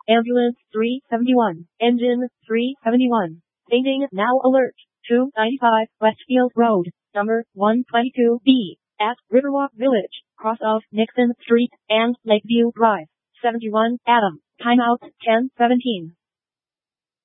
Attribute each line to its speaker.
Speaker 1: Ambulance 371. Engine 371. Paging now alert. 295 Westfield Road, number 122B, at Riverwalk Village, cross of Nixon Street and Lakeview Drive. 71 Adam. Timeout 10:17.